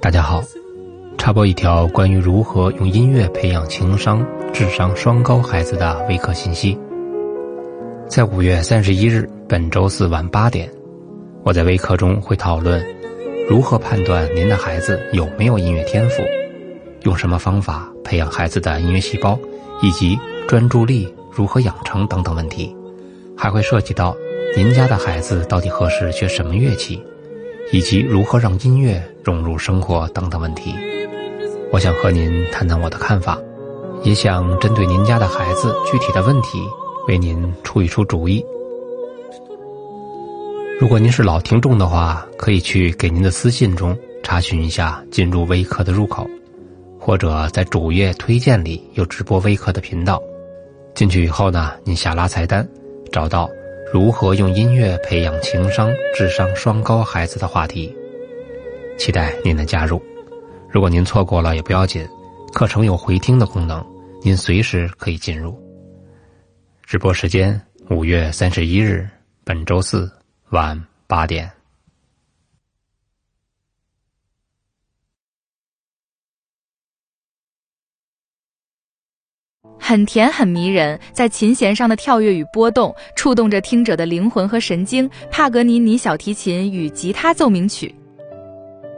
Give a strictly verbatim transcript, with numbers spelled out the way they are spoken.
大家好，插播一条关于如何用音乐培养情商、智商双高孩子的微课信息。在五月三十一日，本周四晚八点，我在微课中会讨论如何判断您的孩子有没有音乐天赋，用什么方法培养孩子的音乐细胞，以及专注力如何养成等等问题。还会涉及到您家的孩子到底合适学什么乐器，以及如何让音乐融入生活等等问题。我想和您谈谈我的看法，也想针对您家的孩子具体的问题为您出一出主意。如果您是老听众的话，可以去给您的私信中查询一下进入微课的入口，或者在主页推荐里有直播微课的频道。进去以后呢，您下拉菜单，找到如何用音乐培养情商、智商双高孩子的话题，期待您的加入。如果您错过了也不要紧，课程有回听的功能，您随时可以进入。直播时间五月三十一日，本周四晚八点。 很甜很迷人，在琴弦上的跳跃与波动触动着听者的灵魂和神经。帕格尼尼小提琴与吉他奏鸣曲